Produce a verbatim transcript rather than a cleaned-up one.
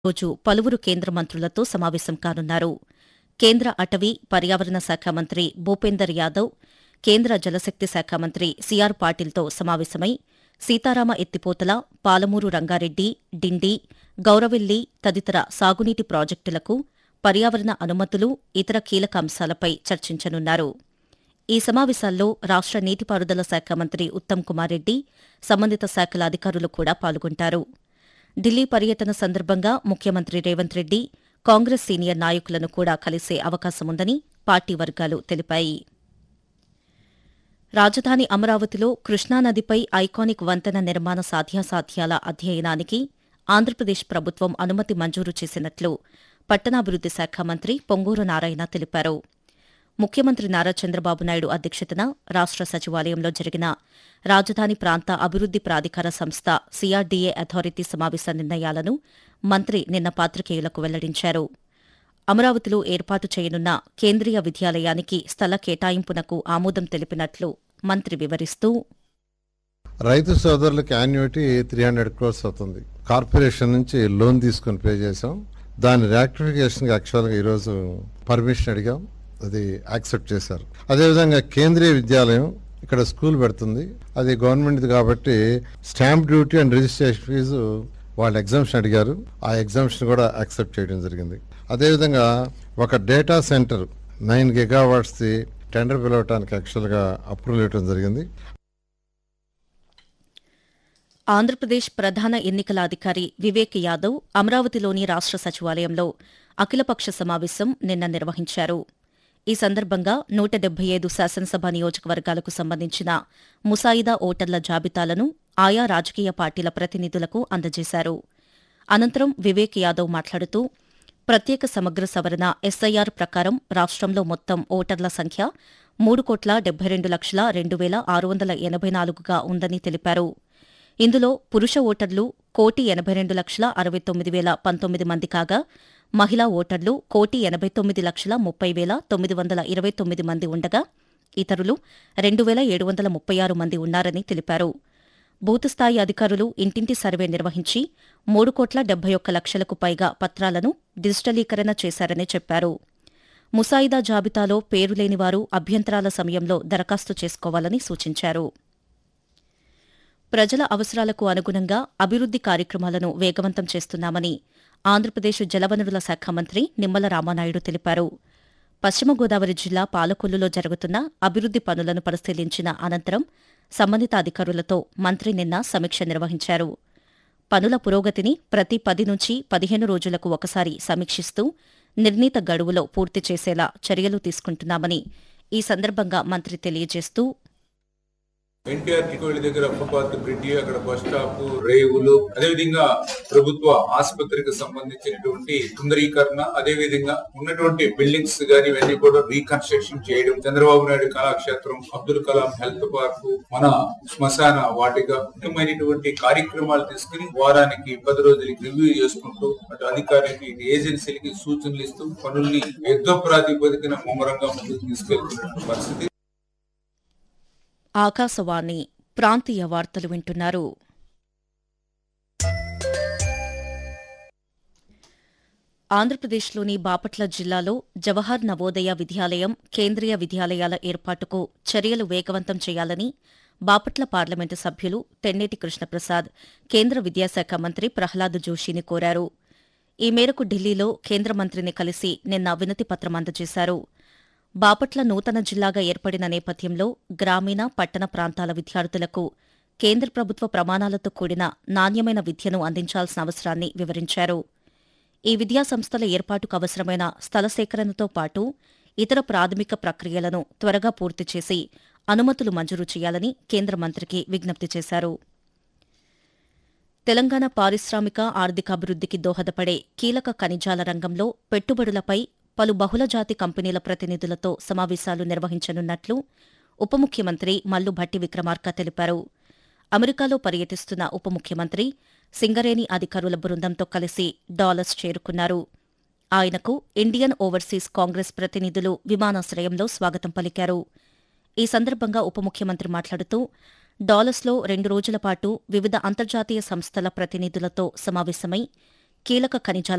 రోజు పలువురు కేంద్ర మంత్రులతో సమావేశం కానున్నారు. కేంద్ర అటవీ, పర్యావరణ శాఖ మంత్రి భూపేందర్ యాదవ్, కేంద్ర జలశక్తి శాఖ మంత్రి సీఆర్ పాటిల్తో సమావేశమై సీతారామ ఎత్తిపోతల, పాలమూరు రంగారెడ్డి, డిండి, గౌరవెల్లి తదితర సాగునీటి ప్రాజెక్టులకు పర్యావరణ అనుమతులు, ఇతర కీలక అంశాలపై చర్చించనున్నారు. ఈ సమావేశాల్లో రాష్ట్ర నీటిపారుదల శాఖ మంత్రి ఉత్తమ్ కుమార్ రెడ్డి, సంబంధిత శాఖల అధికారులు కూడా పాల్గొంటారు. ఢిల్లీ పర్యటన సందర్భంగా ముఖ్యమంత్రి రేవంత్ రెడ్డి కాంగ్రెస్ సీనియర్ నాయకులను కూడా కలిసే అవకాశముందని పార్టీ వర్గాలు తెలిపాయి. రాజధాని అమరావతిలో కృష్ణానదిపై ఐకానిక్ వంతెన నిర్మాణ సాధ్యాసాధ్యాల అధ్యయనానికి ఆంధ్రప్రదేశ్ ప్రభుత్వం అనుమతి మంజూరు చేసినట్లు పట్టణాభివృద్ది శాఖ మంత్రి పొంగూరు నారాయణ తెలిపారు. ముఖ్యమంత్రి నారా చంద్రబాబు నాయుడు అధ్యక్షతన రాష్ట్ర సచివాలయంలో జరిగిన రాజధాని ప్రాంత అభివృద్ది ప్రాధికార సంస్థ సీఆర్డీఏ అథారిటీ సమావేశ నిర్ణయాలను మంత్రి నిన్న పాత్రికేయులకు వెల్లడించారు. అమరావతిలో ఏర్పాటు చేయనున్న కేంద్రీయ విద్యాలయానికి స్థల కేటాయింపునకు ఆమోదం తెలిపినట్లు మంత్రి వివరిస్తూ, రైతు సోదరులకు యాన్యుటీ త్రీ హండ్రెడ్ క్రోర్స్ అవుతుంది. కార్పొరేషన్ నుంచి లోన్ తీసుకుని పే చేసాం. దాని రియాక్టిఫికేషన్ యాక్చువల్గా ఈరోజు పర్మిషన్ అడిగాం, అది యాక్సెప్ట్ చేశారు. అదేవిధంగా కేంద్రీయ విద్యాలయం ఇక్కడ స్కూల్ పెడుతుంది, అది గవర్నమెంట్ది కాబట్టి stamp duty and registration fee వాళ్ళు ఎగ్జామ్షన్ అడిగారు, ఆ ఎగ్జామ్షన్ కూడా యాక్సెప్ట్ చేయడం జరిగింది. అదేవిధంగా ఒక డేటా సెంటర్ నైన్ గిగావాట్స్ది టెండర్ పిలవటానికి యాక్చువల్గా అప్రూవల్ ఇవ్వడం జరిగింది. ఆంధ్రప్రదేశ్ ప్రధాన ఎన్నికల అధికారి వివేక్ యాదవ్ అమరావతిలోని రాష్ట్ర సచివాలయంలో అఖిలపక్ష సమావేశం నిన్న నిర్వహించారు. ఈ సందర్భంగా నూట డెబ్బై ఐదు శాసనసభ నియోజకవర్గాలకు సంబంధించిన ముసాయిదా ఓటర్ల జాబితాలను ఆయా రాజకీయ పార్టీల ప్రతినిధులకు అందజేశారు. అనంతరం వివేక్ యాదవ్ మాట్లాడుతూ, ప్రత్యేక సమగ్ర సవరణ ఎస్ఐఆర్ ప్రకారం రాష్ట్రంలో మొత్తం ఓటర్ల సంఖ్య మూడు కోట్ల డెబ్బై రెండు లక్షల రెండు వేల ఆరు వందల ఎనభై నాలుగుగా ఉందని తెలిపారు. ఇందులో పురుష ఓటర్లు కోటి ఎనభై రెండు లక్షల అరవై తొమ్మిది వేల పంతొమ్మిది మంది కాగా, మహిళా ఓటర్లు కోటి ఎనభై తొమ్మిది లక్షల ముప్పై వేల తొమ్మిది వందల ఇరవై తొమ్మిది మంది ఉండగా, ఇతరులు రెండు వేల ఏడు వందల ముప్పై ఆరు మంది ఉన్నారని తెలిపారు. బూత్స్థాయి అధికారులు ఇంటింటి సర్వే నిర్వహించి మూడు కోట్ల డెబ్బై ఒక్క లక్షలకు పైగా పత్రాలను డిజిటలీకరణ చేశారని చెప్పారు. ముసాయిదా జాబితాలో పేరు లేనివారు అభ్యంతరాల సమయంలో దరఖాస్తు చేసుకోవాలని సూచించారు. ప్రజల అవసరాలకు అనుగుణంగా అభివృద్ది కార్యక్రమాలను వేగవంతం చేస్తున్నామని ఆంధ్రప్రదేశ్ జలవనరుల శాఖ మంత్రి నిమ్మల రామానాయుడు తెలిపారు. పశ్చిమ గోదావరి జిల్లా పాలకొల్లులో జరుగుతున్న అభివృద్ది పనులను పరిశీలించిన అనంతరం సంబంధిత అధికారులతో మంత్రి నిన్న సమీక్ష నిర్వహించారు. పనుల పురోగతిని ప్రతి పది నుంచి పదిహేను రోజులకు ఒకసారి సమీక్షిస్తూ నిర్ణీత గడువులో పూర్తి చేసేలా చర్యలు తీసుకుంటున్నామని ఈ సందర్భంగా మంత్రి తెలియజేస్తూ, ఎన్టీఆర్ టికోళ్ళ దగ్గర ఫుట్పాత్ బ్రిడ్జి, అక్కడ బస్ స్టాప్, రేవులు, అదేవిధంగా ప్రభుత్వ ఆసుపత్రికి సంబంధించినటువంటి సుందరీకరణ, అదేవిధంగా ఉన్నటువంటి బిల్డింగ్స్ గాని ఇవన్నీ కూడా రీకన్స్ట్రక్షన్ చేయడం, చంద్రబాబు నాయుడు కళాక్షేత్రం, అబ్దుల్ కలాం హెల్త్ పార్క్, మన శ్మశాన వాటిక, ముఖ్యమైనటువంటి కార్యక్రమాలు తీసుకుని వారానికి పది రోజులకి రివ్యూ చేసుకుంటూ అటు అధికారులకి ఇటు ఏజెన్సీలకి సూచనలు ఇస్తూ పనుల్ని యుద్ధ ప్రాతిపదికన ముమ్మరంగా ముందుకు తీసుకెళ్తున్న పరిస్థితి. ఆకాశవాణి ప్రాంతీయ వార్తలు వింటున్నారు. ఆంధ్రప్రదేశ్లోని బాపట్ల జిల్లాలో జవహర్ నవోదయ విద్యాలయం, కేంద్రీయ విద్యాలయాల ఏర్పాటుకు చర్యలు వేగవంతం చేయాలని బాపట్ల పార్లమెంటు సభ్యులు తెన్నేటి కృష్ణప్రసాద్ కేంద్ర విద్యాశాఖ మంత్రి ప్రహ్లాద్ జోషిని కోరారు. ఈ మేరకు ఢిల్లీలో కేంద్ర మంత్రిని కలిసి నిన్న వినతిపత్రం అందజేశారు. బాపట్ల నూతన జిల్లాగా ఏర్పడిన నేపథ్యంలో గ్రామీణ, పట్టణ ప్రాంతాల విద్యార్థులకు కేంద్ర ప్రభుత్వ ప్రమాణాలతో కూడిన నాణ్యమైన విద్యను అందించాల్సిన అవసరాన్ని వివరించారు. ఈ విద్యాసంస్థల ఏర్పాటుకు అవసరమైన స్థల సేకరణతో పాటు ఇతర ప్రాథమిక ప్రక్రియలను త్వరగా పూర్తి చేసి అనుమతులు మంజూరు చేయాలని కేంద్ర మంత్రికి విజ్ఞప్తి చేశారు. తెలంగాణ పారిశ్రామిక, ఆర్థికాభివృద్దికి దోహదపడే కీలక ఖనిజాల రంగంలో పెట్టుబడులపై పలు బహుళజాతి కంపెనీల ప్రతినిధులతో సమావేశాలు నిర్వహించనున్నట్లు ఉప ముఖ్యమంత్రి మల్లు భట్టి విక్రమార్క తెలిపారు. అమెరికాలో పర్యటిస్తున్న ఉప ముఖ్యమంత్రి సింగరేణి అధికారుల బృందంతో కలిసి డాలస్ చేరుకున్నారు. ఆయనకు ఇండియన్ ఓవర్సీస్ కాంగ్రెస్ ప్రతినిధులు విమానాశ్రయంలో స్వాగతం పలికారు. ఈ సందర్భంగా ఉప ముఖ్యమంత్రి మాట్లాడుతూ, డాలస్లో రెండు రోజుల పాటు వివిధ అంతర్జాతీయ సంస్థల ప్రతినిధులతో సమావేశమై కీలక ఖనిజాల